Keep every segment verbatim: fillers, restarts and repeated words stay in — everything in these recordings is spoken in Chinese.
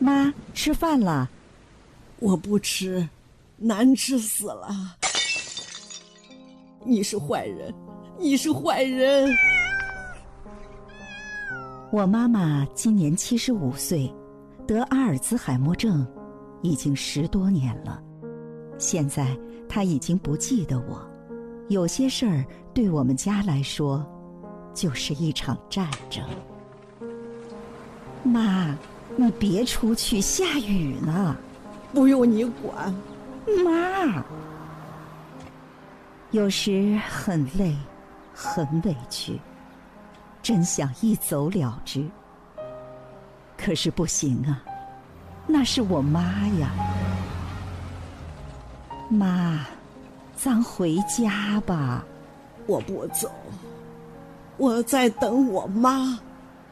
妈，吃饭了。 我不吃，难吃死了。你是坏人，你是坏人。 我妈妈今年七十五岁，得阿尔兹海默症，已经十多年了。现在她已经不记得我，有些事儿对我们家来说，就是一场战争。妈，你别出去，下雨呢。 不用你管。 妈，有时很累，很委屈，真想一走了之。可是不行啊，那是我妈呀。妈，咱回家吧。 我不走，我在等我妈。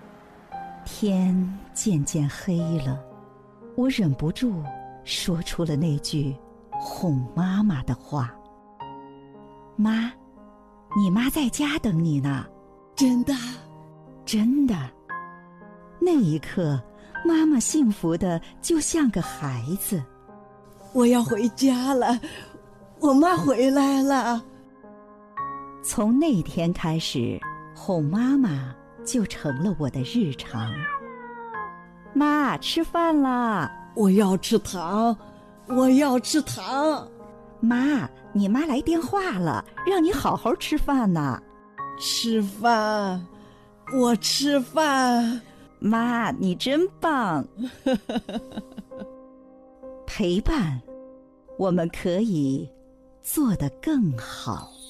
天渐渐黑了，我忍不住说出了那句哄妈妈的话。妈，你妈在家等你呢。 真的？ 真的。那一刻，妈妈幸福的就像个孩子。 我要回家了，我妈回来了。 从那天开始，哄妈妈就成了我的日常。妈，吃饭啦！ 我要吃糖，我要吃糖。 妈，你妈来电话了，让你好好吃饭呢。 吃饭，我吃饭。 妈，你真棒。陪伴，我们可以做得更好。